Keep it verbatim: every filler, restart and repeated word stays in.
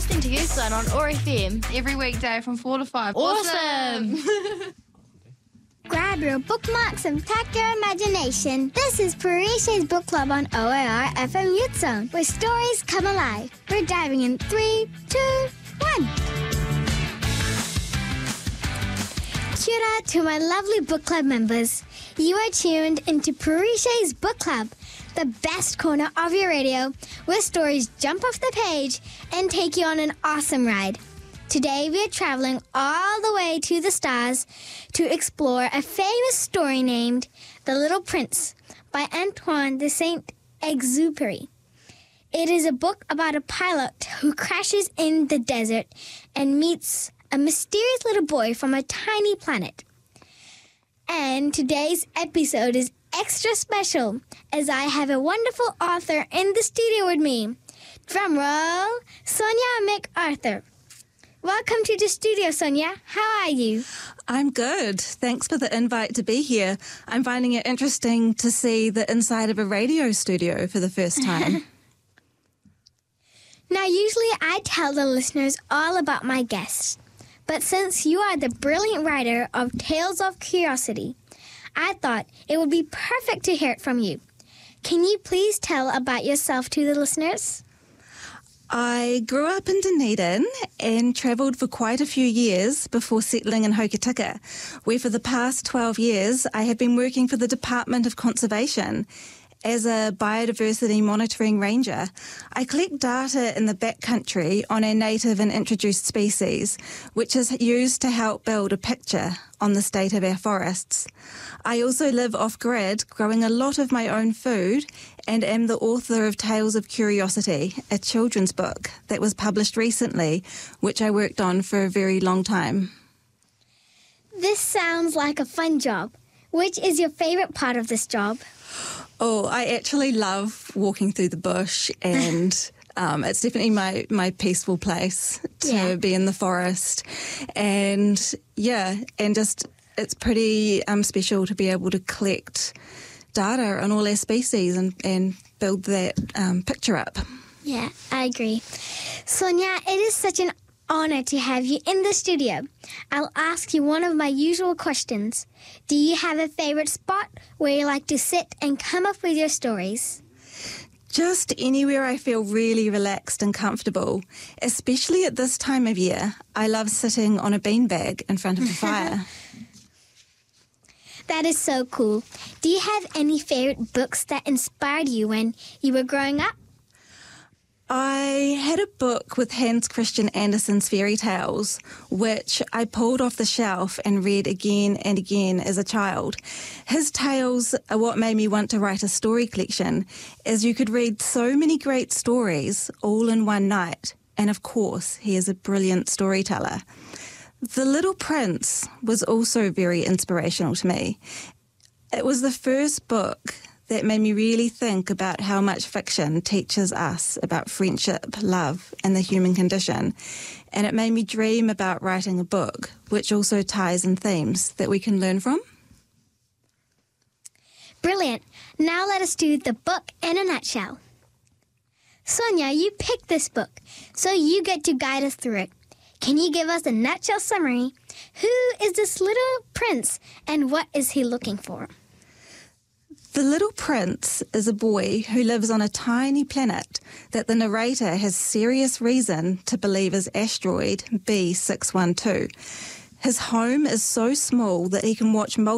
listening to Youth Zone on O A R F M. Every weekday from four to five. Awesome! Grab your bookmarks and pack your imagination. This is Parisha's Book Club on O A R F M Youth Zone, where stories come alive. We're diving in three, two, one. Kia ora to my lovely book club members. You are tuned into Parisha's Book Club, the best corner of your radio, where stories jump off the page and take you on an awesome ride. Today we are traveling all the way to the stars to explore a famous story named The Little Prince by Antoine de Saint-Exupéry. It is a book about a pilot who crashes in the desert and meets a mysterious little boy from a tiny planet. And today's episode is extra special as I have a wonderful author in the studio with me. Drum roll, Sonia MacArthur. Welcome to the studio, Sonia. How are you? I'm good. Thanks for the invite to be here. I'm finding it interesting to see the inside of a radio studio for the first time. Now, usually I tell the listeners all about my guests. But since you are the brilliant writer of Tales of Curiosity, I thought it would be perfect to hear it from you. Can you please tell about yourself to the listeners? I grew up in Dunedin and travelled for quite a few years before settling in Hokitika, where for the past twelve years I have been working for the Department of Conservation as a biodiversity monitoring ranger. I collect data in the backcountry on our native and introduced species, which is used to help build a picture on the state of our forests. I also live off-grid, growing a lot of my own food, and am the author of Tales of Curiosity, a children's book that was published recently, which I worked on for a very long time. This sounds like a fun job. Which is your favourite part of this job? Oh, I actually love walking through the bush, and um, it's definitely my, my peaceful place to Yeah. be in the forest. And yeah, and just it's pretty um, special to be able to collect data on all our species and, and build that um, picture up. Yeah, I agree. Sonia, it is such an honour to have you in the studio. I'll ask you one of my usual questions. Do you have a favourite spot where you like to sit and come up with your stories? Just anywhere I feel really relaxed and comfortable, especially at this time of year. I love sitting on a beanbag in front of the fire. That is so cool. Do you have any favourite books that inspired you when you were growing up? I had a book with Hans Christian Andersen's fairy tales, which I pulled off the shelf and read again and again as a child. His tales are what made me want to write a story collection, as you could read so many great stories all in one night. And of course, he is a brilliant storyteller. The Little Prince was also very inspirational to me. It was the first book that made me really think about how much fiction teaches us about friendship, love, and the human condition. And it made me dream about writing a book, which also ties in themes that we can learn from. Brilliant. Now let us do the book in a nutshell. Sonia, you picked this book, so you get to guide us through it. Can you give us a nutshell summary? Who is this little prince, and what is he looking for? The Little Prince is a boy who lives on a tiny planet that the narrator has serious reason to believe is asteroid B six one two. His home is so small that he can watch multiple